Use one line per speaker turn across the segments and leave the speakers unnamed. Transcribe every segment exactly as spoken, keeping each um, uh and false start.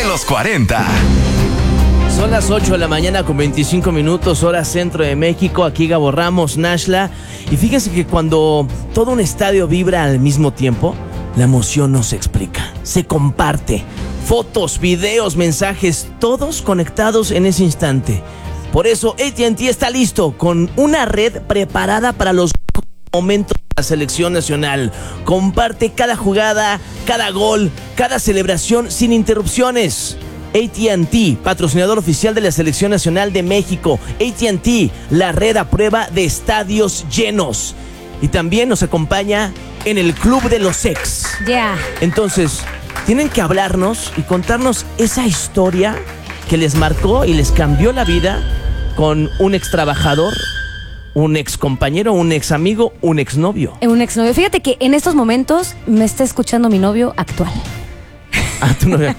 los cuarenta.
Son las ocho de la mañana con veinticinco minutos, hora centro de México. Aquí Gabo Ramos, Nashla. Y fíjense que cuando todo un estadio vibra al mismo tiempo, la emoción no se explica, se comparte. Fotos, videos, mensajes, todos conectados en ese instante. Por eso A T and T está listo con una red preparada para los momentos de la selección nacional. Comparte cada jugada, cada gol, cada celebración sin interrupciones. A T and T, patrocinador oficial de la Selección Nacional de México. A T and T, la red a prueba de estadios llenos. Y también nos acompaña en el Club de los Ex.
Ya. Yeah.
Entonces, tienen que hablarnos y contarnos esa historia que les marcó y les cambió la vida con un ex trabajador, un ex compañero, un ex amigo, un ex novio.
Un ex novio. Fíjate que en estos momentos me está escuchando mi novio actual.
Ah, tu novio.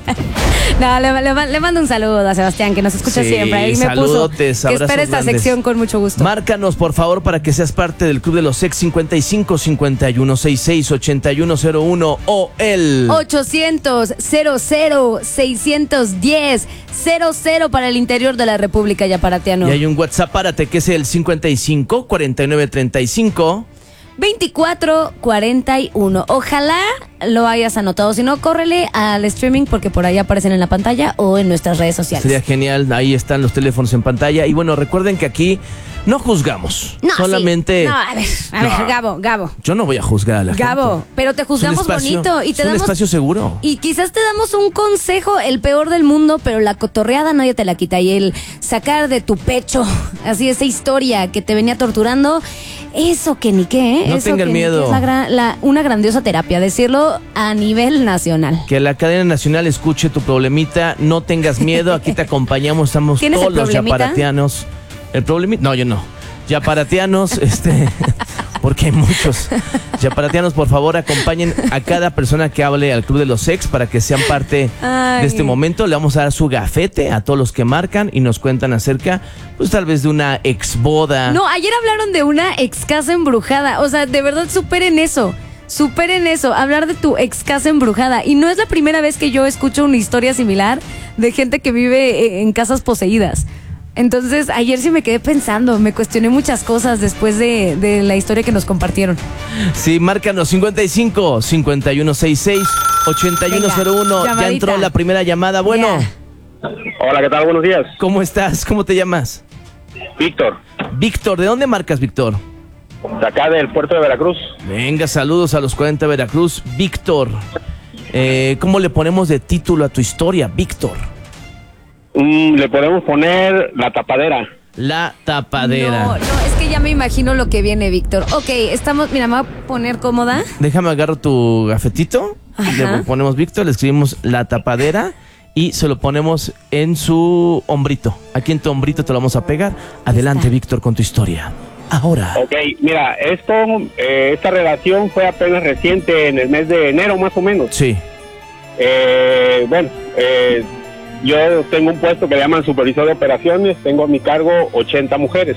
No, le, le, le mando un saludo a Sebastián, que nos escucha
Sí,
siempre. Ahí me
saludotes,
puso que espere esta
grandes.
sección con mucho gusto.
Márcanos, por favor, para que seas parte del Club de los Ex. Cincuenta y cinco, cincuenta y uno, sesenta y seis, ochenta y uno cero uno o el
ochocientos, cero cero, seiscientos diez, cero cero para el interior de la República Yaparatiano.
Y hay un WhatsApp, párate, que es el cincuenta y cinco, cuarenta y nueve, treinta y cinco
veinticuatro cuarenta y uno. Ojalá lo hayas anotado. Si no, córrele al streaming porque por ahí aparecen en la pantalla o en nuestras redes sociales.
Sería genial, ahí están los teléfonos en pantalla. Y bueno, recuerden que aquí no juzgamos.
No,
solamente.
Sí. No, a ver, a ver,
No.
Gabo, Gabo.
Yo no voy a juzgar a la
Gabo,
gente.
pero te juzgamos
Es un espacio-
bonito y te
es un
damos
espacio seguro.
Y quizás te damos un consejo, el peor del mundo, pero la cotorreada nadie te la quita. Y el sacar de tu pecho, así esa historia que te venía torturando, eso que ni qué, ¿eh?
No
Eso
tengan
que ni
miedo.
qué es la gran- la- una grandiosa terapia, decirlo a nivel nacional.
Que la cadena nacional escuche tu problemita, no tengas miedo, aquí te acompañamos, estamos
¿Tienes
todos
el
los
problemita?
yaparatianos. ¿El problemita? No, yo no. Yaparatianos, este, porque hay muchos. Yaparatianos, por favor, acompañen a cada persona que hable al Club de los Ex para que sean parte
Ay.
de este momento. Le vamos a dar su gafete a todos los que marcan y nos cuentan acerca, pues tal vez de una ex boda.
No, ayer hablaron de una ex casa embrujada. O sea, de verdad, superen eso. Superen eso, hablar de tu ex casa embrujada. Y no es la primera vez que yo escucho una historia similar de gente que vive en casas poseídas. Entonces, ayer sí me quedé pensando, me cuestioné muchas cosas después de, de la historia que nos compartieron.
Sí, márcanos cincuenta y cinco, cincuenta y uno sesenta y seis, ochenta y uno cero uno. Ya
llamadita.
entró la primera llamada. Bueno,
Ya.
Hola, ¿qué tal? Buenos días.
¿cómo estás? ¿Cómo te llamas?
Víctor,
Víctor, ¿de dónde marcas, Víctor?
de acá del puerto de Veracruz.
Venga, saludos a los cuarenta de Veracruz. Víctor, eh, ¿cómo le ponemos de título a tu historia, Víctor?
Mm, le podemos poner la tapadera.
La tapadera.
No, no, es que ya me imagino lo que viene, Víctor. Ok, estamos, mira, me voy a poner cómoda.
Déjame agarro tu gafetito.
Ajá.
Le ponemos Víctor, le escribimos la tapadera y se lo ponemos en su hombrito. Aquí en tu hombrito te lo vamos a pegar. Adelante,
está.
Víctor, con tu historia. Ahora.
Ok, mira, esto, eh, esta relación fue apenas reciente, en el mes de enero más o menos.
Sí.
Eh, bueno, eh, yo tengo un puesto que le llaman supervisor de operaciones, tengo a mi cargo ochenta mujeres.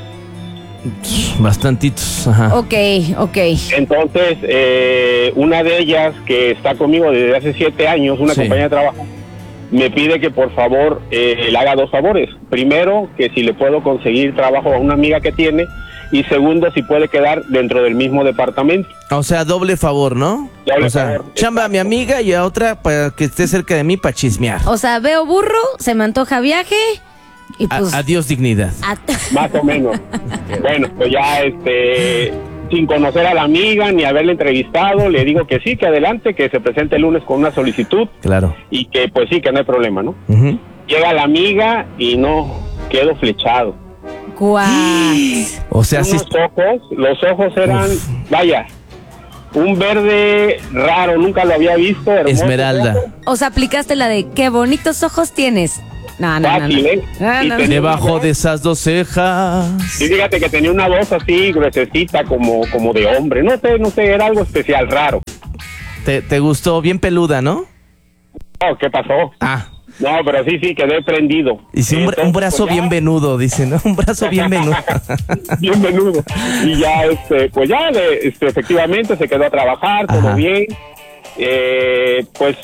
Bastantitos. Ajá.
Ok, ok.
Entonces, eh, una de ellas que está conmigo desde hace siete años, una
Sí.
compañía de trabajo, me pide que por favor eh, le haga dos favores. Primero, que si le puedo conseguir trabajo a una amiga que tiene, y segundo, si puede quedar dentro del mismo departamento.
O sea, doble favor, ¿no?
Doble
o sea,
favor,
chamba a mi amiga y a otra para que esté cerca de mí para chismear.
O sea, veo burro, se me antoja viaje y
A-
pues...
adiós, dignidad.
a-
Más o menos. Bueno, pues ya este, sin conocer a la amiga ni haberla entrevistado, le digo que sí, que adelante, que se presente el lunes con una solicitud
Claro.
y que pues sí, que no hay problema, ¿no?
Ujú.
Llega la amiga y no, quedo flechado.
Guau.
O sea, sí.
Unos ojos, los ojos eran,
Uf.
vaya, un verde raro, nunca lo había visto. hermoso.
Esmeralda.
O sea, aplicaste la de qué bonitos ojos tienes. No, no, no. no.
Fácil, ¿eh?
Ah,
Y
no,
tenía-
Debajo de esas dos cejas.
Sí, fíjate que tenía una voz así, gruesecita, como, como de hombre. No sé, no sé, era algo especial, raro.
¿Te, te gustó? Bien peluda, ¿no?
Oh, ¿qué pasó?
Ah.
No, pero sí, sí, quedé prendido.
Y sí, un, bra-
Entonces,
un brazo
pues, ya,
bien venudo, dice, ¿no? Un brazo bien venudo.
bien venudo. Y ya, este, pues ya, de- este, efectivamente, se quedó a trabajar, todo
Ajá.
bien. Eh, pues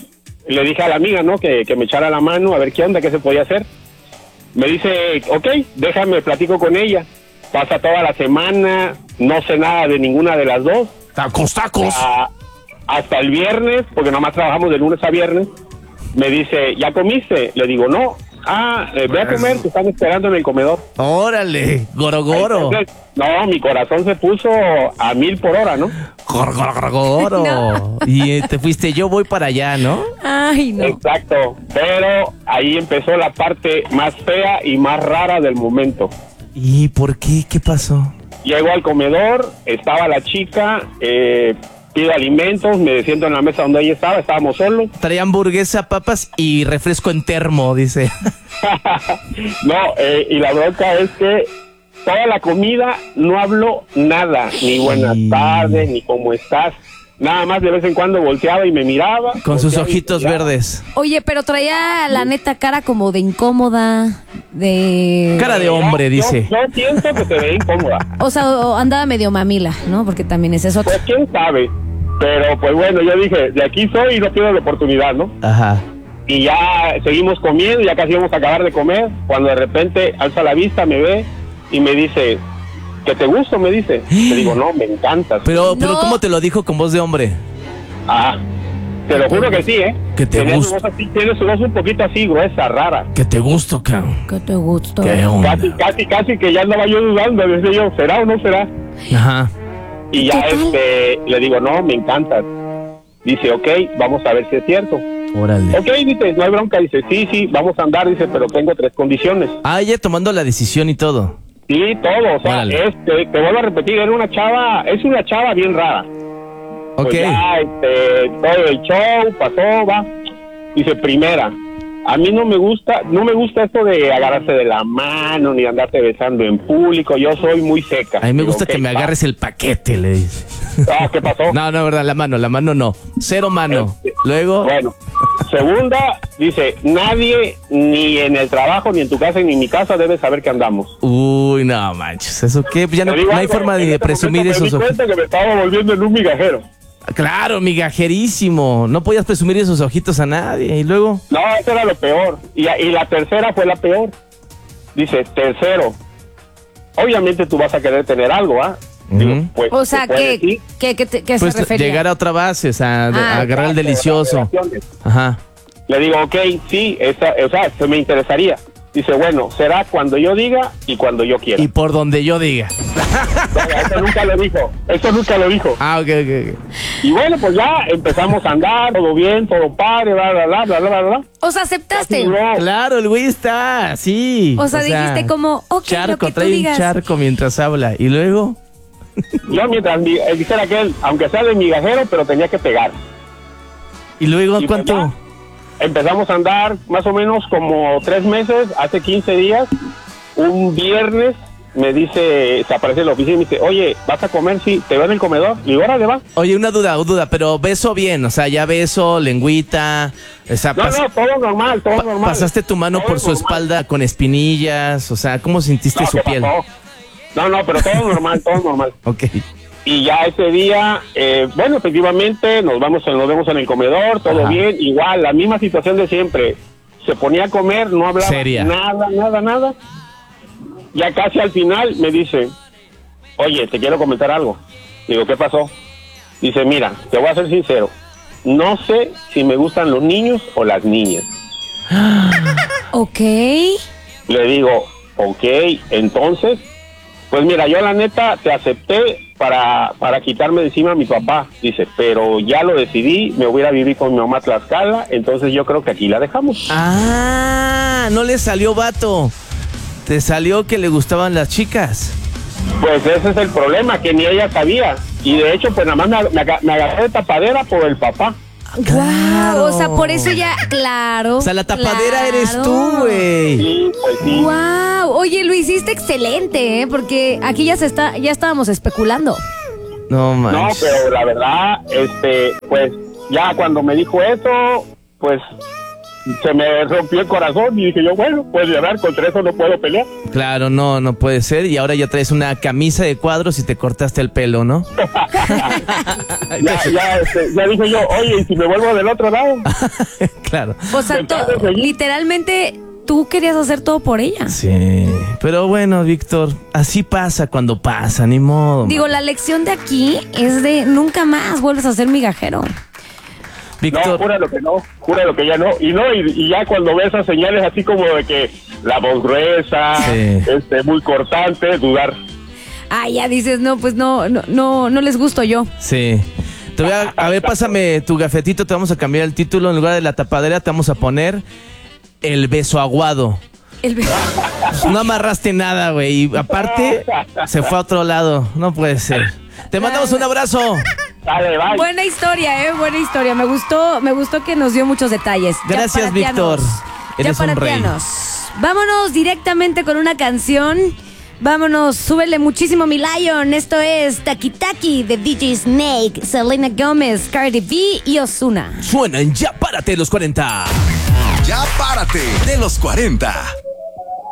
le dije a la amiga, ¿no? Que, que me echara la mano, a ver qué onda, qué se podía hacer. Me dice, ok, déjame, platico con ella. Pasa toda la semana, no sé nada de ninguna de las dos.
Tacos, tacos.
A, hasta el viernes, porque nomás trabajamos de lunes a viernes. Me dice, ¿ya comiste? Le digo, no. Ah, eh, ve a comer, te están esperando en el comedor.
Órale, goro, goro.
Entonces, no, mi corazón se puso a mil por hora, ¿no?
Goro, goro, goro, goro.
No.
Y eh, te fuiste, yo voy para allá, ¿no?
Ay, no.
Exacto, pero ahí empezó la parte más fea y más rara del momento.
¿Y por qué? ¿Qué pasó?
Llego al comedor, estaba la chica, eh, pido alimentos, me siento en la mesa donde ella estaba, estábamos solos.
Traía hamburguesa, papas y refresco en termo, dice.
No, eh, y la bronca es que toda la comida no habló nada, ni buenas
Sí.
tardes, ni cómo estás. Nada más de vez en cuando volteaba y me miraba.
Con sus
volteaba y
ojitos
me miraba.
verdes.
Oye, pero traía la neta cara como de incómoda, de...
Cara de
Yo-
hombre,
yo-
dice.
Yo, pienso que se ve incómoda.
O sea, o andaba medio mamila, ¿no? Porque también es eso.
Pues quién sabe. Pero pues bueno, yo dije, de aquí soy y no pierdo la oportunidad, ¿no?
Ajá.
Y ya seguimos comiendo, ya casi íbamos a acabar de comer, cuando de repente alza la vista, me ve y me dice, ¿que te gusto? Me dice. Le digo, no, me encantas.
Pero, pero
No.
¿cómo te lo dijo con voz de hombre?
Ah, te lo juro que sí, ¿eh?
Que te
Tenía su
gusta.
voz así, tiene su voz un poquito así, gruesa, rara.
Que te gusto, cabrón.
¿Qué te gustó?
¿Qué onda?
Casi, casi, casi que ya andaba yo dudando, decía yo, ¿será o no será?
Ajá.
Y ya
¿Qué tal?
este, le digo, no, me encantas. Dice, ok, vamos a ver si es cierto.
Órale.
Ok, dice, no hay bronca. Dice, sí, sí, vamos a andar. Dice, pero tengo tres condiciones.
Ah, ella tomando la decisión y todo.
Sí, todo. O sea,
Órale.
este, te vuelvo a repetir, era una chava, es una chava bien rara.
Ok.
Pues ya, este, todo el show pasó, va. Dice, primera, a mí no me gusta, no me gusta esto de agarrarse de la mano ni andarte besando en público. Yo soy muy seca.
A mí me
Digo,
gusta
ok,
que me
va.
agarres el paquete, le dice.
Ah, ¿qué pasó?
No, no, verdad, la mano, la mano no. Cero mano.
Este,
Luego,
Bueno, segunda, dice, nadie, ni en el trabajo, ni en tu casa, ni en mi casa, debe saber que andamos.
uy, no manches, ¿eso qué? Pues ya no,
Te digo
no hay
algo,
forma
en
de
ese
presumir
momento
esos
me di
ojitos.
cuenta que me estaba volviendo en un migajero.
Claro, migajerísimo. No podías presumir esos ojitos a nadie. Y luego,
No, eso era lo peor. Y, y la tercera fue la peor. Dice, tercero, obviamente tú vas a querer tener algo, ¿ah? Digo,
Ujú.
pues,
O sea,
se puede,
¿qué,
sí,
qué, qué, te- qué
pues
se refería?
llegar a otra base, o sea, de-
Ah,
agarrar el
exacto,
delicioso.
las relaciones.
Ajá.
Le digo, ok, sí, esa, o sea, se me interesaría. Dice, bueno, será cuando yo diga y cuando yo quiera.
Y por donde yo diga.
No, eso nunca lo dijo, eso nunca lo dijo.
Ah, ok, ok, ok.
Y bueno, pues ya empezamos a andar, todo bien, todo padre, bla, bla, bla, bla, bla, bla.
O sea, aceptaste.
Casi duró.
Claro, el güey está, sí.
O sea, dijiste como, ok, lo
charco,
que tú
trae un
digas.
charco mientras habla. Y luego,
Yo mientras, mi- eh, dijera aquel, aunque sea de migajero, pero tenía que pegar.
y luego,
Y pues
¿cuánto?
ya, empezamos a andar más o menos como tres meses, hace quince días, un viernes, me dice, se aparece en la oficina y me dice, oye, ¿vas a comer? Sí, ¿te veo en el comedor? Y digo, órale, va.
Oye, una duda, una duda, pero beso bien, o sea, ya beso, lengüita, o sea,
No,
pas-
no, todo normal, todo
pa-
normal.
pasaste tu mano
Todo
por su
normal.
espalda con espinillas, o sea, ¿cómo sentiste
No,
su
¿qué
piel?
pasó? No, no, pero todo normal, todo normal.
Ok.
Y ya ese día, eh, bueno, efectivamente, nos vamos, nos vemos en el comedor, todo
Ajá.
bien, igual, la misma situación de siempre. Se ponía a comer, no hablaba
Seria.
nada, nada, nada. Ya casi al final me dice, oye, te quiero comentar algo. Digo, ¿qué pasó? Dice, mira, te voy a ser sincero, no sé si me gustan los niños o las niñas.
Ok.
Le digo, ok, entonces, pues mira, yo la neta te acepté para, para quitarme de encima a mi papá. Dice, pero ya lo decidí, me voy a ir a vivir con mi mamá a Tlaxcala, entonces yo creo que aquí la dejamos.
Ah, no le salió vato. Te salió que le gustaban las chicas.
Pues ese es el problema, que ni ella sabía. Y de hecho, pues nada más me, me, aga- me agarré de tapadera por el papá.
Claro.
Wow, o sea, por eso ya, claro.
O sea, la tapadera
claro.
eres tú, güey.
Sí, pues sí.
Wow, oye, lo hiciste excelente, ¿eh? Porque aquí ya se está, ya estábamos especulando.
No
No,
manches.
pero la verdad, este, pues ya cuando me dijo eso, pues se me rompió el corazón y dije yo, bueno, pues llorar, contra eso no puedo pelear.
Claro, no, no puede ser. Y ahora ya traes una camisa de cuadros y te cortaste el pelo, ¿no?
ya, ya, este, ya dije yo, oye, ¿y si me vuelvo del otro lado?
Claro.
O sea, to- literalmente tú querías hacer todo por ella.
Sí, pero bueno, Víctor, así pasa cuando pasa, ni modo.
Digo, la lección de aquí es de nunca más vuelves a ser migajero.
Víctor.
No, jura lo que no, jura lo que ya no. Y no, y, y ya cuando ves esas señales así como de que la voz gruesa,
sí.
este, muy cortante, dudar.
Ah, ya dices, no, pues no, no, no, no les gusto yo.
Sí. Te voy a, a ver, pásame tu gafetito, te vamos a cambiar el título. En lugar de la tapadera te vamos a poner el beso aguado.
El be-
No amarraste nada, güey. Y aparte, se fue a otro lado. No puede ser. Te mandamos un abrazo.
Dale, bye.
Buena historia, eh, buena historia. Me gustó, me gustó que nos dio muchos detalles.
Gracias,
Ya
Víctor. Eres
Ya
un rey.
paratianos. Vámonos directamente con una canción. Vámonos, súbele muchísimo mi Lion. Esto es Taki Taki de D J Snake, Selena Gomez, Cardi B y Ozuna.
Suenan Ya Párate los cuarenta.
Ya párate de los cuarenta.